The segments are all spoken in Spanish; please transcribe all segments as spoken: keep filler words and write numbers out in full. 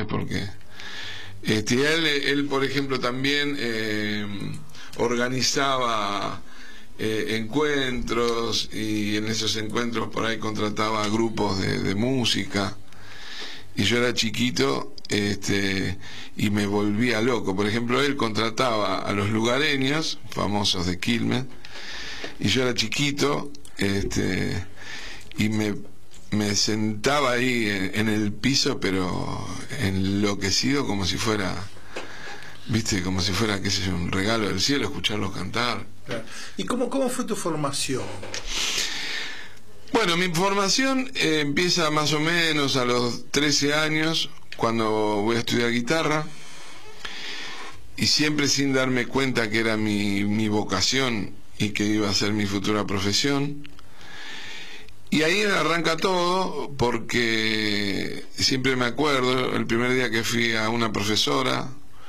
¿sabes? Porque este, él, él, por ejemplo, también eh, organizaba eh, encuentros, y en esos encuentros por ahí contrataba grupos de, de música, y yo era chiquito este, y me volvía loco. Por ejemplo, él contrataba a los lugareños famosos de Quilmes, y yo era chiquito este, y me, me sentaba ahí en, en el piso, pero enloquecido, como si fuera, viste, como si fuera, qué sé yo, un regalo del cielo escucharlos cantar. Claro. ¿Y cómo, cómo fue tu formación? Bueno, mi formación eh, empieza más o menos a los trece años, cuando voy a estudiar guitarra, y siempre sin darme cuenta que era mi, mi vocación y que iba a ser mi futura profesión. Y ahí arranca todo, porque siempre me acuerdo el primer día que fui a una profesora,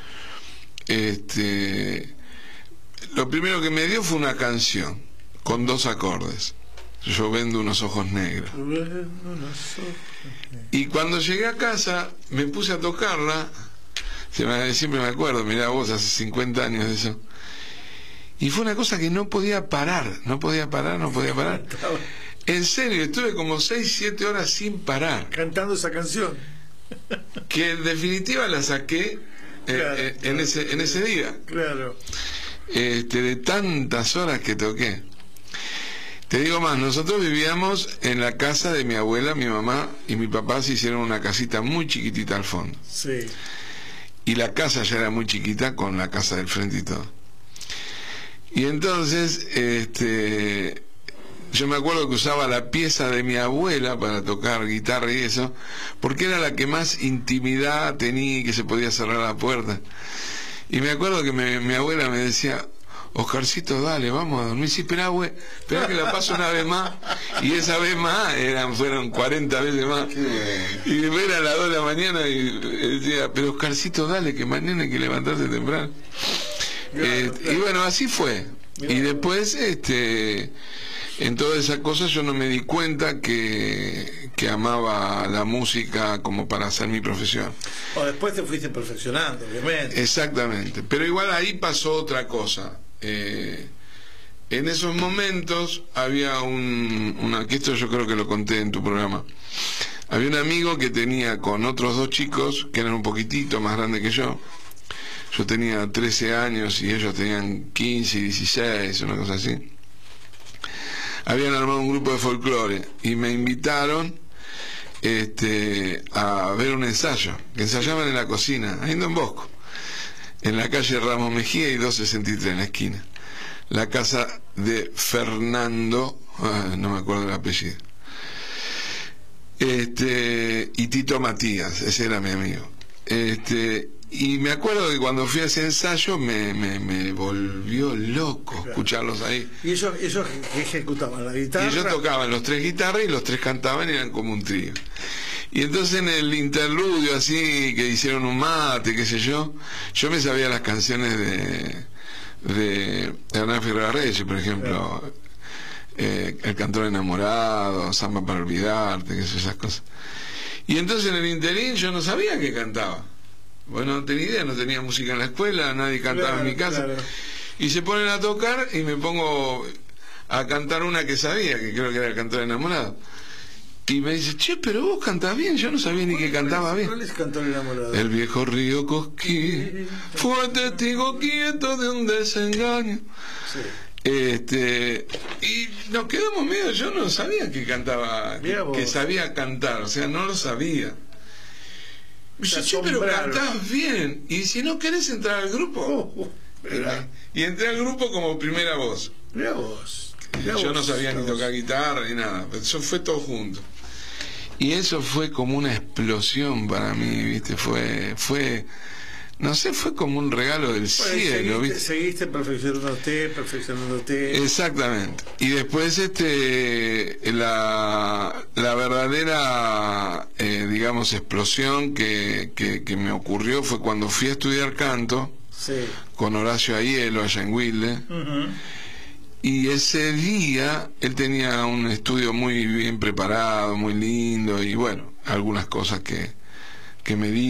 este, lo primero que me dio fue una canción con dos acordes: yo vendo unos ojos negros. Y cuando llegué a casa me puse a tocarla, siempre me acuerdo, mirá vos, hace cincuenta años de eso, y fue una cosa que no podía parar, no podía parar, no podía parar. En serio, estuve como seis, siete horas sin parar cantando esa canción, que en definitiva la saqué eh, claro, eh, en, claro, ese, en ese día, claro. este, de tantas horas que toqué. Te digo más, nosotros vivíamos en la casa de mi abuela, mi mamá y mi papá se hicieron una casita muy chiquitita al fondo. Sí. Y la casa ya era muy chiquita, con la casa del frente y todo. Y entonces, este, yo me acuerdo que usaba la pieza de mi abuela para tocar guitarra y eso, porque era la que más intimidad tenía y que se podía cerrar la puerta. Y me acuerdo que me, mi abuela me decía: Oscarcito, dale, vamos a dormir. Sí, esperá, güey, esperá que la paso una vez más. Y esa vez más, eran, fueron cuarenta veces más. Y después era a las dos de la mañana y decía: pero Oscarcito, dale, que mañana hay que levantarse temprano. Eh, y bueno, así fue. Y después, este, en todas esas cosas yo no me di cuenta que, que amaba la música como para hacer mi profesión. O después te fuiste perfeccionando, obviamente. Exactamente. Pero igual ahí pasó otra cosa. Eh, en esos momentos había un, una, que esto yo creo que lo conté en tu programa, había un amigo que tenía con otros dos chicos que eran un poquitito más grandes que yo. Yo tenía trece años y ellos tenían quince y dieciséis, una cosa así. Habían armado un grupo de folclore y me invitaron este, a ver un ensayo, que ensayaban en la cocina, ahí en Don Bosco, en la calle Ramos Mejía y doscientos sesenta y tres, en la esquina. La casa de Fernando, ah, no me acuerdo el apellido, este, y Tito Matías, ese era mi amigo. Este, y me acuerdo que cuando fui a ese ensayo me, me, me volvió loco, claro, escucharlos ahí. ¿Y ellos, ellos ejecutaban la guitarra? Y ellos tocaban los tres guitarras y los tres cantaban y eran como un trío. Y entonces en el interludio así, que hicieron un mate, qué sé yo, yo me sabía las canciones de, de Hernán Figueroa Reyes, por ejemplo, claro, eh, El cantor enamorado, Samba para olvidarte, qué sé, esas cosas. Y entonces en el interín yo no sabía que cantaba. Bueno, no tenía idea, no tenía música en la escuela, nadie cantaba, claro, en mi casa. Claro. Y se ponen a tocar y me pongo a cantar una que sabía, que creo que era El cantor enamorado. Y me dice: che, pero vos cantás bien. Yo no sabía ni que cantaba bien. ¿Cuál es Cantor enamorado? El viejo río Cosquín fue testigo quieto de un desengaño. Sí. Este, y nos quedamos medio, yo no sabía que cantaba, que, que sabía cantar, o sea, no lo sabía. Me dice: che, pero cantás bien, y si no querés entrar al grupo. Oh, oh, y entré al grupo como primera voz. Mirá vos. Mirá yo vos, no sabía ni tocar guitarra ni nada, eso fue todo junto. Y eso fue como una explosión para mí, ¿viste? Fue, fue, no sé, fue como un regalo del bueno, cielo, seguiste, ¿viste? Seguiste perfeccionándote, perfeccionándote. Exactamente. Y después, este, la, la verdadera, eh, digamos, explosión que, que, que me ocurrió fue cuando fui a estudiar canto, sí, con Horacio Aiello allá en Wilde. Uh-huh. Y ese día él tenía un estudio muy bien preparado, muy lindo, y bueno, algunas cosas que, que me di